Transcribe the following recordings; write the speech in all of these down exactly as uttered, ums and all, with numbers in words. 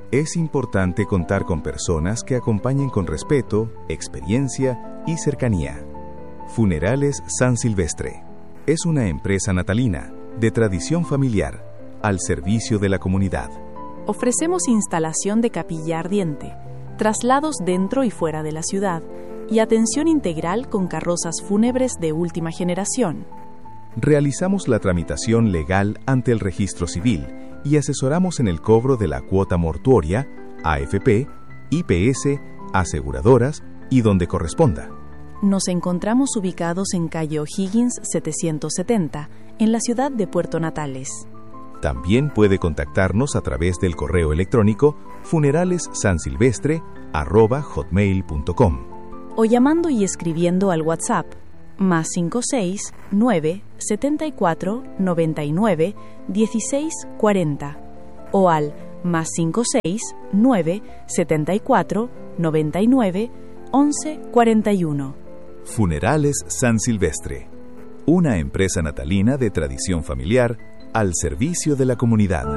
Es importante contar con personas que acompañen con respeto, experiencia y cercanía. Funerales San Silvestre. Es una empresa natalina, de tradición familiar, al servicio de la comunidad. Ofrecemos instalación de capilla ardiente, traslados dentro y fuera de la ciudad y atención integral con carrozas fúnebres de última generación. Realizamos la tramitación legal ante el registro civil y asesoramos en el cobro de la cuota mortuoria, A F P, I P S, aseguradoras y donde corresponda. Nos encontramos ubicados en calle O'Higgins setecientos setenta, en la ciudad de Puerto Natales. También puede contactarnos a través del correo electrónico funeralessansilvestre arroba hotmail punto com o llamando y escribiendo al WhatsApp más cinco seis nueve setenta y cuatro noventa y nueve dieciséis cuarenta o al más cinco seis nueve setenta y cuatro noventa y nueve once cuarenta y uno. Funerales San Silvestre, una empresa natalina de tradición familiar al servicio de la comunidad.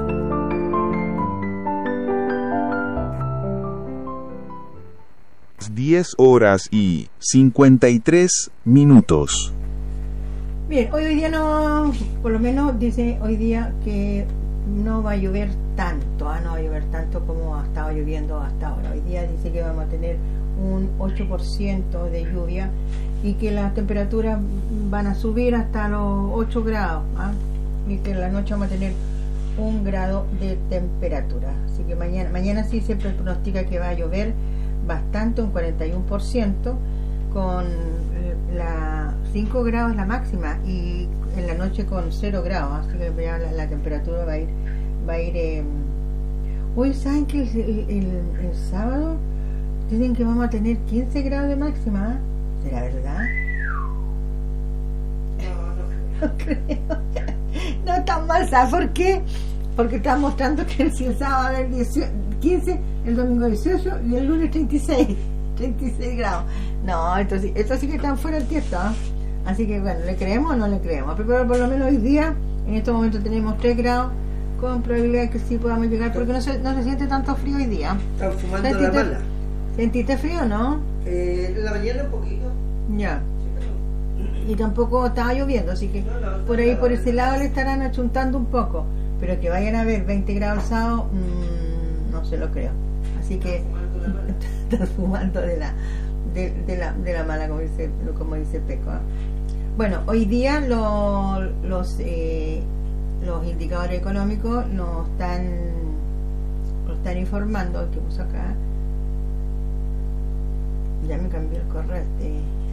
diez horas y cincuenta y tres minutos. Bien, hoy, hoy día no, por lo menos dice hoy día que no va a llover tanto, ¿ah? no va a llover tanto como ha estado lloviendo hasta ahora. Hoy día dice que vamos a tener un ocho por ciento de lluvia y que las temperaturas van a subir hasta los ocho grados, ¿ah? y que en la noche vamos a tener un grado de temperatura. Así que mañana, mañana sí se pronostica que va a llover bastante, un cuarenta y uno por ciento, con la cinco grados la máxima y en la noche con cero grados, así que ya la, la temperatura va a ir va a ir eh... hoy saben que el, el, el, el sábado dicen que vamos a tener quince grados de máxima. ¿Será verdad? No, no creo. No creo. No es tan mal, ¿sabes por qué? Porque está mostrando que el sábado va a haber quince, el domingo dieciocho y el lunes treinta y seis grados. No, esto sí, esto sí que están fuera del tiesto, ¿eh? Así que bueno, ¿le creemos o no le creemos? Pero por lo menos hoy día, en estos momentos tenemos tres grados, con probabilidad de que sí podamos llegar, porque no se, no se siente tanto frío hoy día. Están fumando la mala. ¿Sentiste frío, no? Eh, en la mañana un poquito. Ya. Y tampoco estaba lloviendo, así que no, no, por ahí, por ese lado le estarán achuntando un poco. Pero que vayan a ver veinte grados el sábado, mmm, no se lo creo. Así que están fumando de la de, de la de la mala, como dice como dice Peco, ¿eh? Bueno, hoy día lo, los eh, los indicadores económicos nos están nos están informando, que puso acá, ya me cambió el correo, este,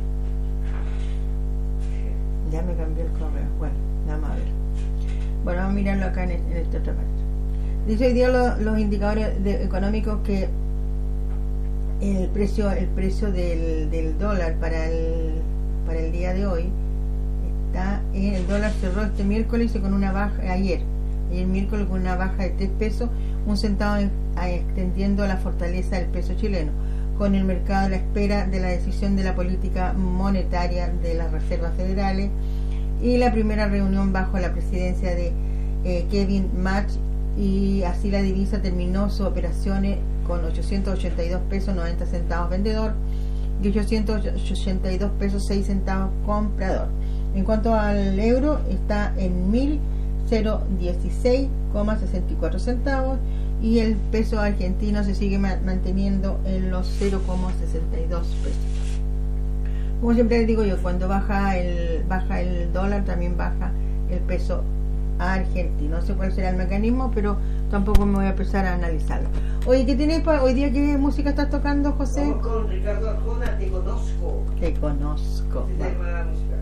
ya me cambió el correo. Bueno, vamos a ver. Bueno, vamos a mirarlo acá en, en esta otra parte. Dice hoy día lo, los indicadores de, económicos que el precio el precio del, del dólar para el para el día de hoy está en, el dólar cerró este miércoles con una baja ayer ayer miércoles con una baja de tres pesos un centavo, en, a, extendiendo la fortaleza del peso chileno, con el mercado a la espera de la decisión de la política monetaria de las reservas federales y la primera reunión bajo la presidencia de eh, Kevin Match, y así la divisa terminó sus operaciones con ochocientos ochenta y dos pesos noventa centavos vendedor y ochocientos ochenta y dos pesos seis centavos comprador. En cuanto al euro, está en mil dieciséis coma sesenta y cuatro centavos y el peso argentino se sigue ma- manteniendo en los cero coma sesenta y dos pesos. Como siempre les digo yo, cuando baja el baja el dólar, también baja el peso argentino. No sé cuál será el mecanismo, pero tampoco me voy a empezar a analizarlo. Oye, ¿qué tenés para hoy día? ¿Qué música estás tocando, José? Vamos con Ricardo Arjona, Te Conozco. Te conozco. Este tema musical.